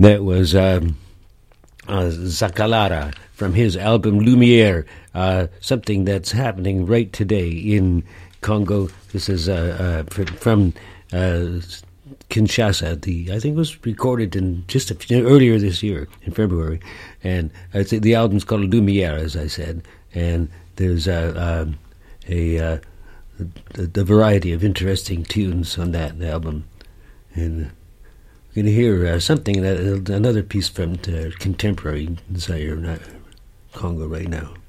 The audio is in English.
That was Zakalara from his album Lumiere, something that's happening right today in Congo. This is from Kinshasa. I think it was recorded in earlier this year in February, and the album's called Lumiere, as I said, and there's a variety of interesting tunes on that album, and we're going to hear another piece from contemporary Zaire, Congo right now.